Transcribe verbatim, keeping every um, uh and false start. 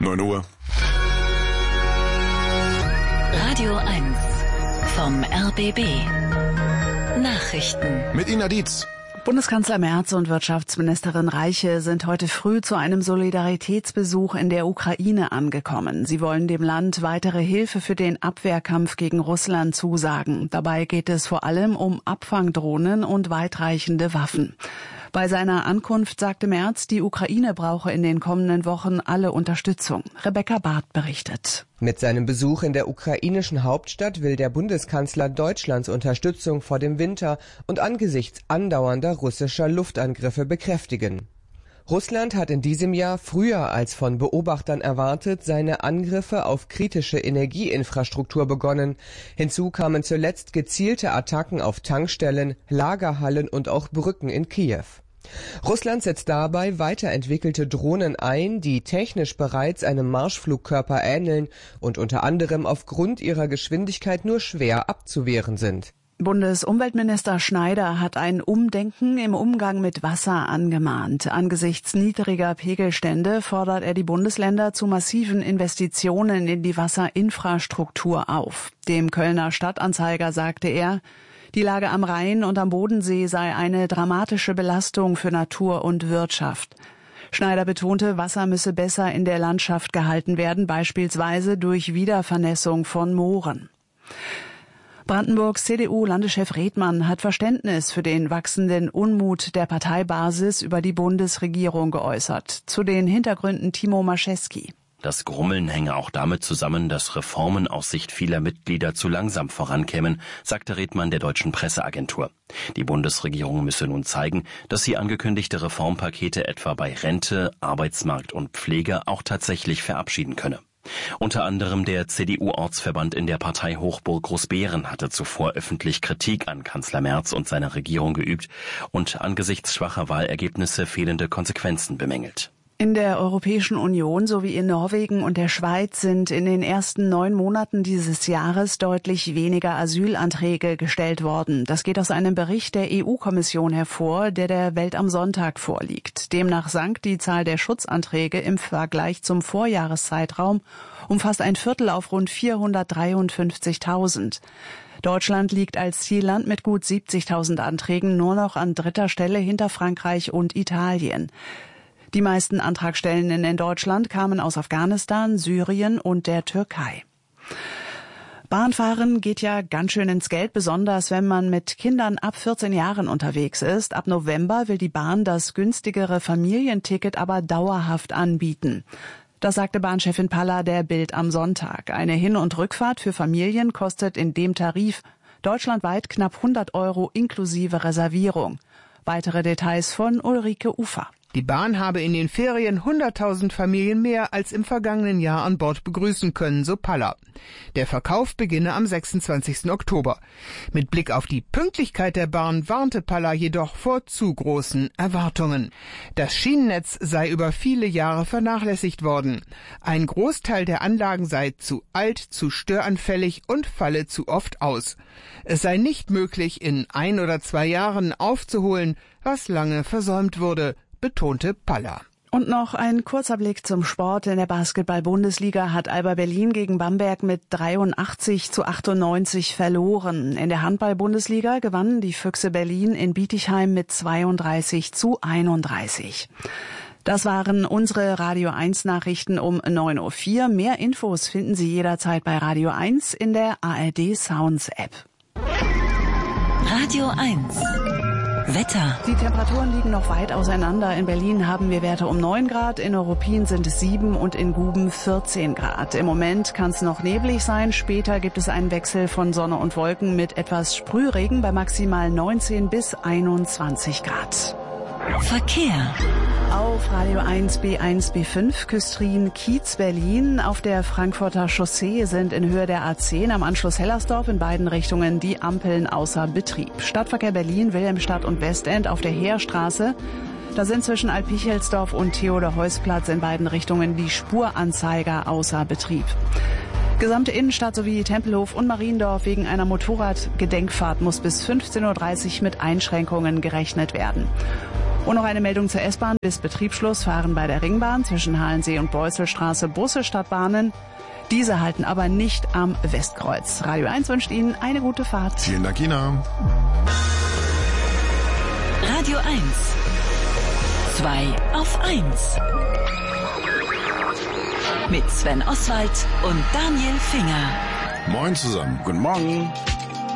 neun Uhr. Radio eins vom R B B. Nachrichten. Mit Ina Dietz. Bundeskanzler Merz und Wirtschaftsministerin Reiche sind heute früh zu einem Solidaritätsbesuch in der Ukraine angekommen. Sie wollen dem Land weitere Hilfe für den Abwehrkampf gegen Russland zusagen. Dabei geht es vor allem um Abfangdrohnen und weitreichende Waffen. Bei seiner Ankunft sagte Merz, die Ukraine brauche in den kommenden Wochen alle Unterstützung. Rebecca Barth berichtet. Mit seinem Besuch in der ukrainischen Hauptstadt will der Bundeskanzler Deutschlands Unterstützung vor dem Winter und angesichts andauernder russischer Luftangriffe bekräftigen. Russland hat in diesem Jahr früher als von Beobachtern erwartet seine Angriffe auf kritische Energieinfrastruktur begonnen. Hinzu kamen zuletzt gezielte Attacken auf Tankstellen, Lagerhallen und auch Brücken in Kiew. Russland setzt dabei weiterentwickelte Drohnen ein, die technisch bereits einem Marschflugkörper ähneln und unter anderem aufgrund ihrer Geschwindigkeit nur schwer abzuwehren sind. Bundesumweltminister Schneider hat ein Umdenken im Umgang mit Wasser angemahnt. Angesichts niedriger Pegelstände fordert er die Bundesländer zu massiven Investitionen in die Wasserinfrastruktur auf. Dem Kölner Stadtanzeiger sagte er, die Lage am Rhein und am Bodensee sei eine dramatische Belastung für Natur und Wirtschaft. Schneider betonte, Wasser müsse besser in der Landschaft gehalten werden, beispielsweise durch Wiedervernässung von Mooren. Brandenburgs C D U-Landeschef Redmann hat Verständnis für den wachsenden Unmut der Parteibasis über die Bundesregierung geäußert. Zu den Hintergründen Timo Mascheski. Das Grummeln hänge auch damit zusammen, dass Reformen aus Sicht vieler Mitglieder zu langsam vorankämen, sagte Redmann der deutschen Presseagentur. Die Bundesregierung müsse nun zeigen, dass sie angekündigte Reformpakete etwa bei Rente, Arbeitsmarkt und Pflege auch tatsächlich verabschieden könne. Unter anderem der C D U-Ortsverband in der Partei Hochburg Großbeeren hatte zuvor öffentlich Kritik an Kanzler Merz und seiner Regierung geübt und angesichts schwacher Wahlergebnisse fehlende Konsequenzen bemängelt. In der Europäischen Union sowie in Norwegen und der Schweiz sind in den ersten neun Monaten dieses Jahres deutlich weniger Asylanträge gestellt worden. Das geht aus einem Bericht der E U-Kommission hervor, der der Welt am Sonntag vorliegt. Demnach sank die Zahl der Schutzanträge im Vergleich zum Vorjahreszeitraum um fast ein Viertel auf rund vierhundertdreiundfünfzigtausend. Deutschland liegt als Zielland mit gut siebzigtausend Anträgen nur noch an dritter Stelle hinter Frankreich und Italien. Die meisten Antragstellenden in Deutschland kamen aus Afghanistan, Syrien und der Türkei. Bahnfahren geht ja ganz schön ins Geld, besonders wenn man mit Kindern ab vierzehn Jahren unterwegs ist. Ab November will die Bahn das günstigere Familienticket aber dauerhaft anbieten. Das sagte Bahnchefin Palla der Bild am Sonntag. Eine Hin- und Rückfahrt für Familien kostet in dem Tarif deutschlandweit knapp hundert Euro inklusive Reservierung. Weitere Details von Ulrike Ufer. Die Bahn habe in den Ferien hunderttausend Familien mehr als im vergangenen Jahr an Bord begrüßen können, so Palla. Der Verkauf beginne am sechsundzwanzigsten Oktober. Mit Blick auf die Pünktlichkeit der Bahn warnte Palla jedoch vor zu großen Erwartungen. Das Schienennetz sei über viele Jahre vernachlässigt worden. Ein Großteil der Anlagen sei zu alt, zu störanfällig und falle zu oft aus. Es sei nicht möglich, in ein oder zwei Jahren aufzuholen, was lange versäumt wurde, betonte Palla. Und noch ein kurzer Blick zum Sport. In der Basketball-Bundesliga hat Alba Berlin gegen Bamberg mit dreiundachtzig zu achtundneunzig verloren. In der Handball-Bundesliga gewannen die Füchse Berlin in Bietigheim mit zweiunddreißig zu einunddreißig. Das waren unsere Radio eins Nachrichten um neun Uhr vier. Mehr Infos finden Sie jederzeit bei Radio eins in der A R D Sounds App. Radio eins. Wetter. Die Temperaturen liegen noch weit auseinander. In Berlin haben wir Werte um neun Grad, in Neuruppin sind es sieben und in Guben vierzehn Grad. Im Moment kann es noch neblig sein. Später gibt es einen Wechsel von Sonne und Wolken mit etwas Sprühregen bei maximal neunzehn bis einundzwanzig Grad. Verkehr. Auf Radio eins B eins B fünf Küstrin-Kiez Berlin. Auf der Frankfurter Chaussee sind in Höhe der A zehn am Anschluss Hellersdorf in beiden Richtungen die Ampeln außer Betrieb. Stadtverkehr Berlin, Wilhelmstadt und Westend auf der Heerstraße. Da sind zwischen Alpichelsdorf und Theodor-Heuss-Platz in beiden Richtungen die Spuranzeiger außer Betrieb. Gesamte Innenstadt sowie Tempelhof und Mariendorf wegen einer Motorradgedenkfahrt muss bis fünfzehn Uhr dreißig mit Einschränkungen gerechnet werden. Und noch eine Meldung zur S-Bahn. Bis Betriebsschluss fahren bei der Ringbahn zwischen Halensee und Beusselstraße Busse statt Bahnen. Diese halten aber nicht am Westkreuz. Radio eins wünscht Ihnen eine gute Fahrt. Vielen Dank, Ina. Radio eins. Zwei auf eins. Mit Sven Oswald und Daniel Finger. Moin zusammen. Guten Morgen.